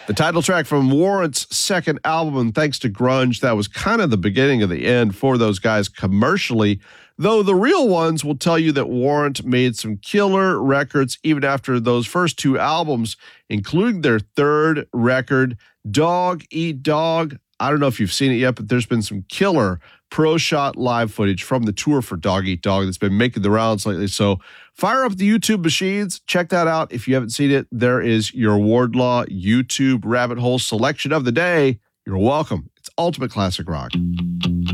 The title track from Warrant's second album, and thanks to grunge, that was kind of the beginning of the end for those guys commercially, though the real ones will tell you that Warrant made some killer records even after those first two albums, including their third record, Dog Eat Dog. I don't know if you've seen it yet, but there's been some killer pro shot live footage from the tour for Dog Eat Dog that's been making the rounds lately. So fire up the YouTube machines. Check that out. If you haven't seen it, there is your Wardlaw YouTube rabbit hole selection of the day. You're welcome. It's Ultimate Classic Rock.